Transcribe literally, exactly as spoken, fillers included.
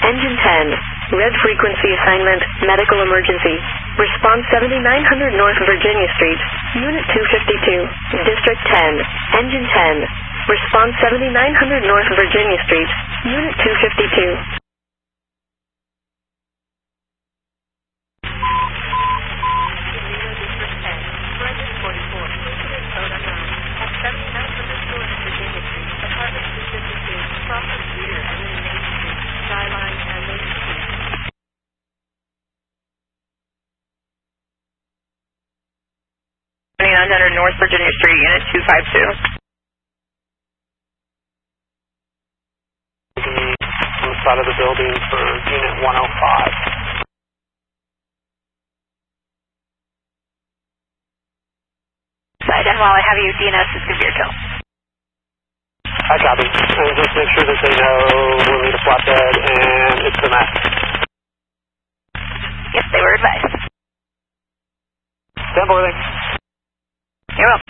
Engine ten. Red frequency assignment, medical emergency. Response seventy-nine hundred North Virginia Street, Unit two fifty-two, District ten. Engine ten. Response seventy-nine hundred North Virginia Street, Unit two fifty-two. twenty-nine hundred North Virginia Street, Unit two fifty-two. On the side of the building for Unit one oh five. Side, and while I have you, D N S is severe kill. I copy. And just make sure that they know we'll need a flatbed and it's the mess. Yes, they were advised. Stand boarding. You're welcome.